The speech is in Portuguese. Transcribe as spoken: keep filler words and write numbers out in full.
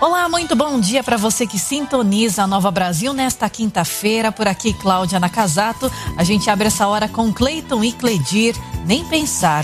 Olá, muito bom dia para você que sintoniza a Nova Brasil nesta quinta-feira. Por aqui, Cláudia Nakazato. A gente abre essa hora com Cleiton e Cledir. Nem pensar.